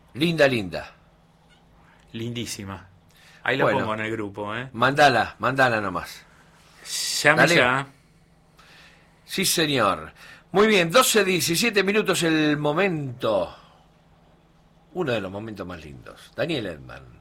Linda, linda. Lindísima. Ahí la Bueno, pongo en el grupo, ¿eh? mandala nomás. Llame Dale. ya. Sí, señor. Muy bien, 12:17 el momento. Uno de los momentos más lindos. Daniel Edman.